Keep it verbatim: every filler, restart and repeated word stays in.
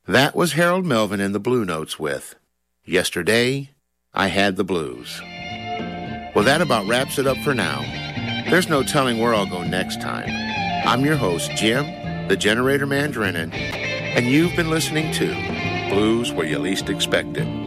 That was Harold Melvin and the Blue Notes with Yesterday, I Had the Blues. Well, that about wraps it up for now. There's no telling where I'll go next time. I'm your host, Jim, the Generator Man Drennan, and you've been listening to Blues Where You Least Expect It.